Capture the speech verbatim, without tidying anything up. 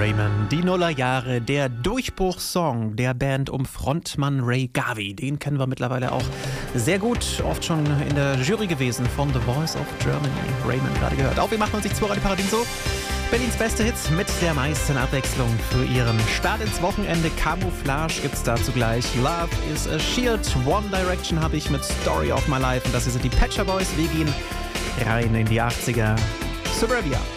Raymond, die Nullerjahre, der Durchbruchssong der Band um Frontmann Ray Garvey. Den kennen wir mittlerweile auch sehr gut, oft schon in der Jury gewesen von The Voice of Germany. Raymond gerade gehört. Auf wie macht man sich zwei Radio Paradiso? Berlins beste Hits mit der meisten Abwechslung für Ihren Start ins Wochenende. Camouflage gibt's dazu gleich. Love is a Shield. One Direction habe ich mit Story of My Life. Und das hier sind die Pet Shop Boys. Wir gehen rein in die achtziger. Suburbia.